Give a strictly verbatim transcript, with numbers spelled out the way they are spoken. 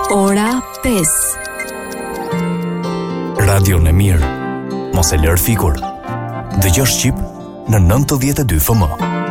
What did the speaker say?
Ora pesë. Radio në mirë, mos e lër fikur. Dëgjo Shqip në nëntëdhjetë e dy F M.